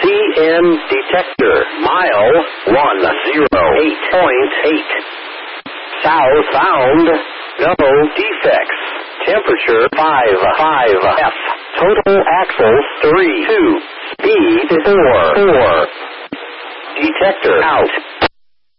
CN detector. Mile 108.8. South bound. No defects. Temperature 55 F. Total axles 32. Speed 4. Detector out.